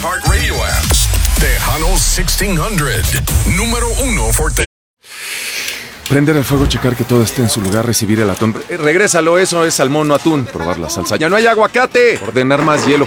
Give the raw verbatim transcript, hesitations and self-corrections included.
iHeartRadio apps. Tejano sixteen hundred. Número uno for Te- Prender el fuego, checar que todo esté en su lugar, recibir el atún. Eh, regrésalo, eso es salmón, no atún. Probar la salsa. ¡Ya no hay aguacate! Ordenar más hielo.